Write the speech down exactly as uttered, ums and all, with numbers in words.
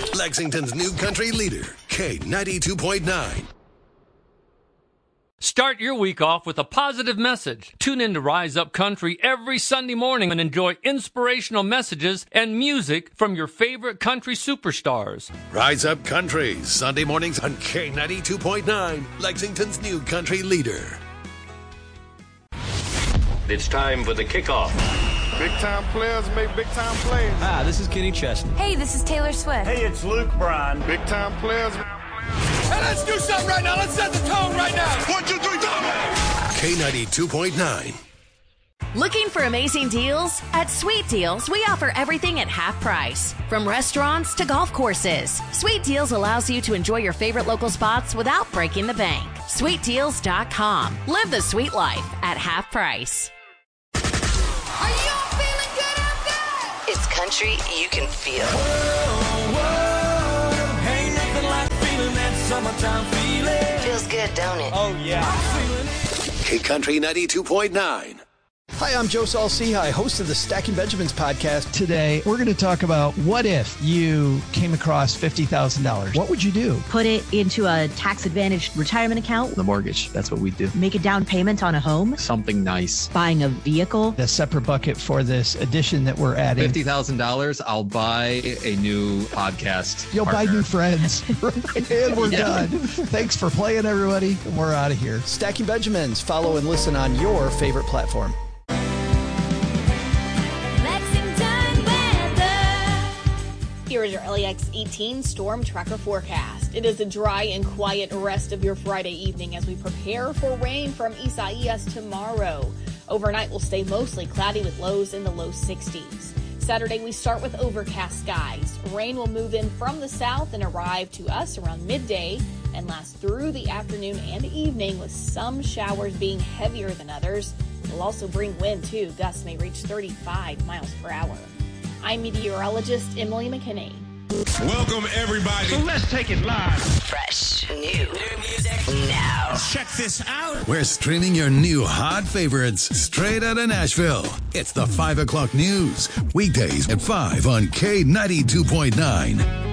Lexington's new country leader, K ninety-two point nine. Start your week off with a positive message. Tune in to Rise Up Country every Sunday morning and enjoy inspirational messages and music from your favorite country superstars. Rise Up Country, Sunday mornings on K ninety-two point nine, Lexington's new country leader. It's time for the kickoff. Big-time players make big-time plays. Hi, this is Kenny Chesney. Hey, this is Taylor Swift. Hey, it's Luke Bryan. Big-time players. Hey, let's do something right now. Let's set the tone right now. One, two, three, go! K ninety-two point nine. Looking for amazing deals? At Sweet Deals, we offer everything at half price. From restaurants to golf courses, Sweet Deals allows you to enjoy your favorite local spots without breaking the bank. sweet deals dot com. Live the sweet life at half price. Are y'all feeling good out there? It's country you can feel. Whoa, whoa, ain't nothing like feeling that summertime feeling. Feels good, don't it? Oh, yeah. K Country ninety-two point nine. Hi, I'm Joe Saul-Sehy, host of the Stacking Benjamins podcast. Today, we're going to talk about what if you came across fifty thousand dollars. What would you do? Put it into a tax-advantaged retirement account. The mortgage, that's what we do. Make a down payment on a home. Something nice. Buying a vehicle. A separate bucket for this addition that we're adding. fifty thousand dollars, I'll buy a new podcast You'll partner. buy new friends. And we're yeah. done. Thanks for playing, everybody. We're out of here. Stacking Benjamins. Follow and listen on your favorite platform. Here is your L A X eighteen Storm Tracker forecast. It is a dry and quiet rest of your Friday evening as we prepare for rain from Isaias tomorrow. Overnight will stay mostly cloudy with lows in the low sixties. Saturday, we start with overcast skies. Rain will move in from the south and arrive to us around midday and last through the afternoon and evening, with some showers being heavier than others. It will also bring wind, too. Gusts may reach thirty-five miles per hour. I'm meteorologist Emily McKinney. Welcome, everybody. So let's take it live. Fresh, new, new music now. Check this out. We're streaming your new hot favorites straight out of Nashville. It's the five o'clock news. Weekdays at five on K ninety-two point nine.